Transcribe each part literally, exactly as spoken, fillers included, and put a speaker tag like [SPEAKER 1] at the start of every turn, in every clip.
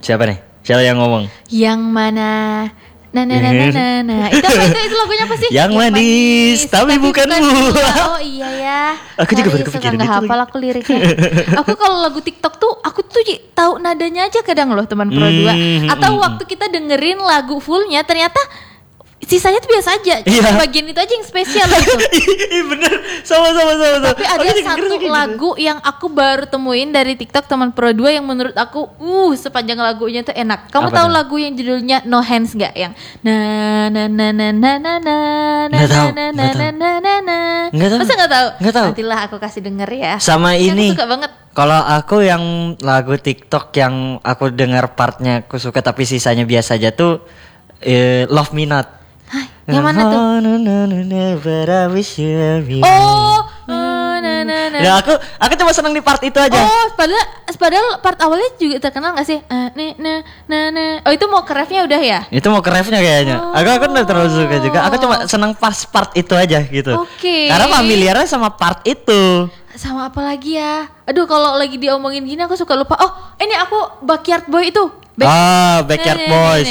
[SPEAKER 1] Siapa nih? Siapa yang ngomong?
[SPEAKER 2] Yang mana? Nah, nah, nah, nah, nah, nah. Itu apa itu? Itu lagunya apa sih?
[SPEAKER 1] Yang manis, tapi bukan buah.
[SPEAKER 2] Oh iya ya.
[SPEAKER 1] Aku juga baru
[SPEAKER 2] Sorry,
[SPEAKER 1] kepikiran
[SPEAKER 2] suka nggak
[SPEAKER 1] itu
[SPEAKER 2] hafal
[SPEAKER 1] lagi.
[SPEAKER 2] aku liriknya. Aku kalau lagu TikTok tuh, aku tuh j- tahu nadanya aja kadang loh teman Pro dua.
[SPEAKER 1] Hmm,
[SPEAKER 2] Atau
[SPEAKER 1] hmm,
[SPEAKER 2] waktu kita dengerin lagu fullnya, ternyata sisanya tuh biasa aja. Cuma
[SPEAKER 1] Iya.
[SPEAKER 2] bagian itu aja yang spesial gitu.
[SPEAKER 1] Iya bener, sama sama sama. sama.
[SPEAKER 2] Tapi ada
[SPEAKER 1] Aku juga
[SPEAKER 2] satu
[SPEAKER 1] ngerasa kayak gitu.
[SPEAKER 2] lagu yang aku baru temuin dari TikTok teman Pro dua yang menurut aku uh sepanjang lagunya tuh enak. Kamu
[SPEAKER 1] Apa
[SPEAKER 2] tahu
[SPEAKER 1] tuh?
[SPEAKER 2] lagu yang judulnya No Hands gak? Yang na na na na na na na na
[SPEAKER 1] Nggak tahu,
[SPEAKER 2] na na
[SPEAKER 1] nggak tahu.
[SPEAKER 2] na na na na.
[SPEAKER 1] Nggak tahu.
[SPEAKER 2] Masa nggak tahu?
[SPEAKER 1] Nggak tahu.
[SPEAKER 2] Nantilah aku kasih denger ya.
[SPEAKER 1] Sama
[SPEAKER 2] Kan
[SPEAKER 1] ini.
[SPEAKER 2] aku suka banget.
[SPEAKER 1] Kalau aku yang lagu TikTok yang aku dengar partnya aku suka tapi sisanya biasa aja tuh eh, Love Me Not.
[SPEAKER 2] Hah, yang mana tuh?
[SPEAKER 1] Oh,
[SPEAKER 2] Oh, oh, na na na.
[SPEAKER 1] ya aku aku cuma seneng di part itu aja.
[SPEAKER 2] Oh, padahal padahal part awalnya juga terkenal gak sih? Ah, nih, nah, nah, nah. Oh, itu mau ke refnya udah ya?
[SPEAKER 1] Itu mau ke refnya kayaknya.
[SPEAKER 2] Oh.
[SPEAKER 1] Aku aku udah terlalu suka juga. Aku cuma seneng pas part itu aja gitu.
[SPEAKER 2] Oke.
[SPEAKER 1] Karena familiarnya sama part itu.
[SPEAKER 2] Sama apa lagi ya? Aduh, kalau lagi diomongin gini aku suka lupa. Oh, ini aku Backyard Boy itu. Back-
[SPEAKER 1] Ah, Backyard Boys.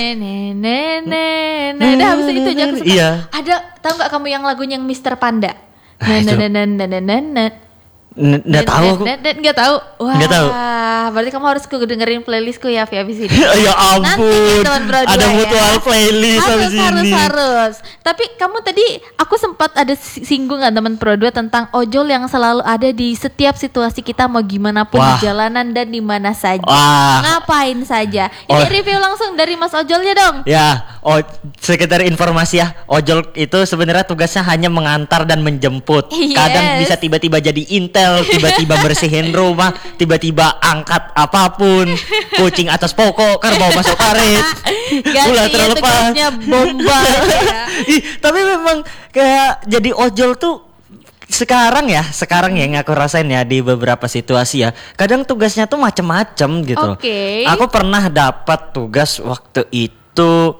[SPEAKER 2] Nah, udah habis itu aja aku suka.
[SPEAKER 1] Iya.
[SPEAKER 2] Ada, tahu nggak kamu yang lagunya yang mister Panda?
[SPEAKER 1] Ah,
[SPEAKER 2] Nah,
[SPEAKER 1] itu.
[SPEAKER 2] nah, nah, nah, nah, nah, nah.
[SPEAKER 1] N- Nggak tahu aku.
[SPEAKER 2] Nggak tahu. Wah.
[SPEAKER 1] Nggak tahu.
[SPEAKER 2] Berarti kamu harus ku dengerin playlistku ya Fi, abis ini.
[SPEAKER 1] Ya ampun.
[SPEAKER 2] teman Bro
[SPEAKER 1] Ada
[SPEAKER 2] dua ya.
[SPEAKER 1] mutual playlist
[SPEAKER 2] harus,
[SPEAKER 1] habis
[SPEAKER 2] harus,
[SPEAKER 1] ini.
[SPEAKER 2] harus. Tapi kamu tadi aku sempat ada si- singgung kan teman Pro dua tentang ojol yang selalu ada di setiap situasi kita mau gimana pun
[SPEAKER 1] Wah.
[SPEAKER 2] di jalanan dan di mana saja.
[SPEAKER 1] Wah.
[SPEAKER 2] Ngapain saja. Ini
[SPEAKER 1] Oh.
[SPEAKER 2] review langsung dari Mas Ojolnya dong.
[SPEAKER 1] Ya, oh, sekedar informasi ya, ojol itu sebenarnya tugasnya hanya mengantar dan menjemput.
[SPEAKER 2] Yes.
[SPEAKER 1] Kadang bisa tiba-tiba jadi intel, tiba-tiba bersihin rumah, tiba-tiba angkat apapun, kucing atas pokok, kerbau masuk karet, ular
[SPEAKER 2] Gantinya
[SPEAKER 1] terlepas.
[SPEAKER 2] tugasnya bomba ya.
[SPEAKER 1] Ih, tapi memang kayak jadi ojol tuh sekarang ya, sekarang yang aku rasain ya di beberapa situasi ya. Kadang tugasnya tuh macem-macem gitu.
[SPEAKER 2] Oke.
[SPEAKER 1] Aku pernah dapat tugas waktu itu.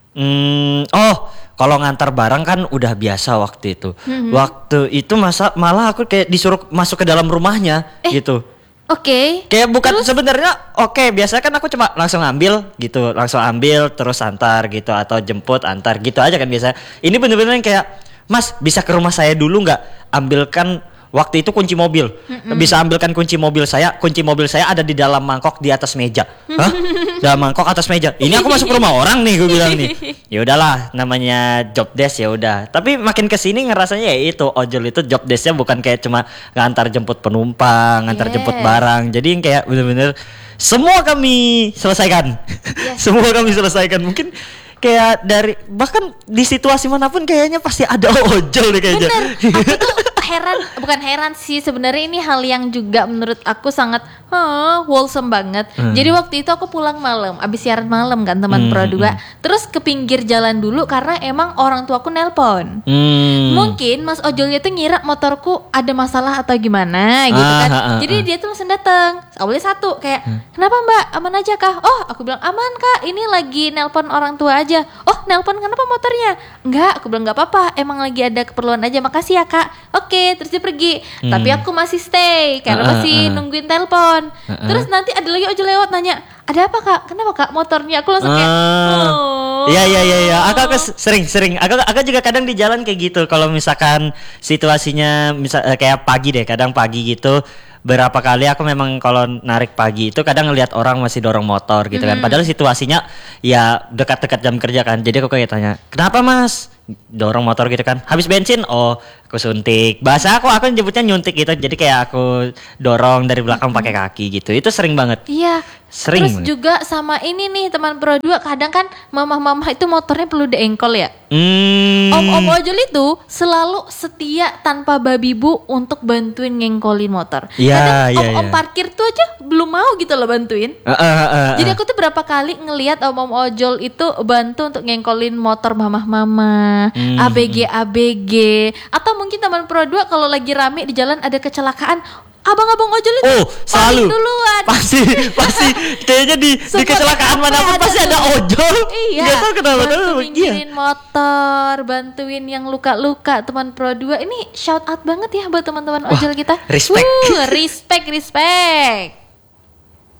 [SPEAKER 1] Hmm, oh, kalau ngantar barang kan udah biasa waktu itu.
[SPEAKER 2] Mhm.
[SPEAKER 1] Waktu itu masa malah aku kayak disuruh masuk ke dalam rumahnya
[SPEAKER 2] Eh.
[SPEAKER 1] gitu.
[SPEAKER 2] Oke.
[SPEAKER 1] Kayak bukan
[SPEAKER 2] Terus?
[SPEAKER 1] sebenarnya oke, biasanya kan aku cuma langsung ambil gitu, langsung ambil terus antar gitu atau jemput antar gitu aja kan biasa. Ini bener-bener yang kayak, "Mas, bisa ke rumah saya dulu nggak? Ambilkan waktu itu kunci mobil. Bisa ambilkan kunci mobil saya. Kunci mobil saya ada di dalam mangkok di atas meja." Hah? Dalam mangkok atas meja. Ini aku masuk ke rumah orang nih, gue bilang nih. Ya udahlah, namanya job desk ya udah. Tapi makin kesini ngerasanya ya itu ojol itu job desknya bukan kayak cuma ngantar jemput penumpang, ngantar jemput
[SPEAKER 2] Yes.
[SPEAKER 1] barang. Jadi yang kayak bener-bener semua kami selesaikan.
[SPEAKER 2] Yes.
[SPEAKER 1] Semua kami selesaikan. Mungkin kayak dari bahkan di situasi manapun kayaknya pasti ada ojol deh kayaknya.
[SPEAKER 2] Bener, aku tuh heran, bukan heran sih sebenarnya ini hal yang juga menurut aku sangat huh, wholesome banget.
[SPEAKER 1] Hmm.
[SPEAKER 2] Jadi waktu itu aku pulang malam, abis siaran malam kan teman
[SPEAKER 1] Hmm,
[SPEAKER 2] Pro dua, terus ke pinggir jalan dulu karena emang orang tuaku nelpon.
[SPEAKER 1] Hmm.
[SPEAKER 2] Mungkin Mas Ojolnya tuh ngira motorku ada masalah atau gimana gitu
[SPEAKER 1] Ah,
[SPEAKER 2] kan.
[SPEAKER 1] ah, ah,
[SPEAKER 2] Jadi
[SPEAKER 1] ah.
[SPEAKER 2] dia tuh langsung datang. Awalnya satu kayak, "Kenapa Mbak? Aman aja kah?" "Oh," aku bilang, "Aman Kak, ini lagi nelpon orang tua aja." "Oh, nelpon kenapa motornya?" "Enggak," aku bilang, "enggak apa-apa, emang lagi ada keperluan aja. Makasih ya Kak." "Oke," terus dia pergi.
[SPEAKER 1] Hmm.
[SPEAKER 2] Tapi aku masih stay karena
[SPEAKER 1] Ah, ah,
[SPEAKER 2] masih
[SPEAKER 1] ah.
[SPEAKER 2] nungguin telepon.
[SPEAKER 1] Ah, ah.
[SPEAKER 2] Terus nanti ada lagi ojol lewat nanya, "Ada apa Kak? Kenapa Kak motornya?" Aku langsung kayak,
[SPEAKER 1] Ah.
[SPEAKER 2] "Oh."
[SPEAKER 1] Iya iya iya iya. Aku aku sering sering. Aku aku juga kadang di jalan kayak gitu. Kalau misalkan situasinya misal eh, kayak pagi deh, kadang pagi gitu. Berapa kali aku memang kalau narik pagi itu kadang ngelihat orang masih dorong motor gitu kan.
[SPEAKER 2] Mm-hmm.
[SPEAKER 1] Padahal situasinya ya dekat-dekat jam kerja kan. Jadi aku kayak tanya, "Kenapa Mas?" Dorong motor gitu kan. "Habis bensin?" "Oh, aku suntik." Bahasa aku aku nyebutnya nyuntik gitu. Jadi kayak aku dorong dari belakang pakai kaki gitu. Itu sering banget.
[SPEAKER 2] Iya.
[SPEAKER 1] Sering
[SPEAKER 2] Terus
[SPEAKER 1] banget.
[SPEAKER 2] juga sama ini nih teman Pro dua, kadang kan mamah-mamah itu motornya perlu diengkol ya.
[SPEAKER 1] Hmm.
[SPEAKER 2] Om-om ojol itu selalu setia tanpa babi bu untuk bantuin ngengkolin motor.
[SPEAKER 1] Iya,
[SPEAKER 2] Kadang
[SPEAKER 1] iya,
[SPEAKER 2] om-om
[SPEAKER 1] iya.
[SPEAKER 2] parkir tuh aja belum mau gitu loh bantuin.
[SPEAKER 1] Uh, uh, uh, uh.
[SPEAKER 2] Jadi aku tuh berapa kali ngelihat om-om ojol itu bantu untuk ngengkolin motor mamah-mama,
[SPEAKER 1] Hmm.
[SPEAKER 2] A B G A B G, atau mungkin teman Pro dua kalau lagi rame di jalan ada kecelakaan, abang-abang ojol itu
[SPEAKER 1] Oh,
[SPEAKER 2] paling
[SPEAKER 1] selalu.
[SPEAKER 2] duluan.
[SPEAKER 1] Pasti, pasti. Kayaknya di, di
[SPEAKER 2] Sempat
[SPEAKER 1] kecelakaan
[SPEAKER 2] apa
[SPEAKER 1] manapun
[SPEAKER 2] ada
[SPEAKER 1] pasti ada
[SPEAKER 2] tuh.
[SPEAKER 1] ojol.
[SPEAKER 2] Iya,
[SPEAKER 1] Gak tau kenapa.
[SPEAKER 2] bantu
[SPEAKER 1] Iya.
[SPEAKER 2] minggirin motor, bantuin yang luka-luka teman Pro dua. Ini shout out banget ya buat teman-teman ojol kita.
[SPEAKER 1] respect.
[SPEAKER 2] Uh, respect, respect.